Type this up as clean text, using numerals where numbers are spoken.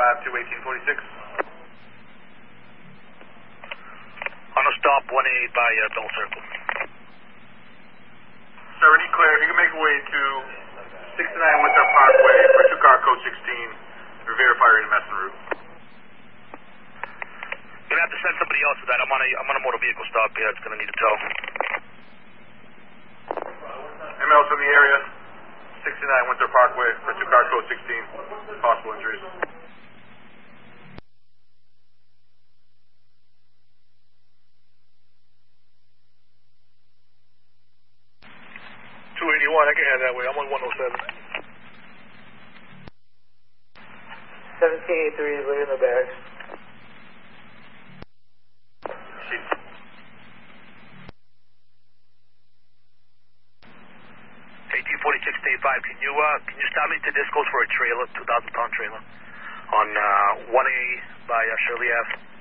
5 to 1846. On a stop 1A by Bell Circle. Sir, any clear, if you can make your way to 69 Winthrop Parkway for 2-car code 16 to verify your EMS en route. Gonna have to send somebody else for that. I'm on a motor vehicle stop here. It's gonna need a tow. ML's in the area, 69 Winthrop Parkway for 2-car code 16. Possible injuries. 281, I can head that way. I'm on 107. 1783 is leaving the barracks. 1846 to 85. Can you stop me to Discos for a trailer, 2,000-pound trailer, on 1A by Shirley Ave?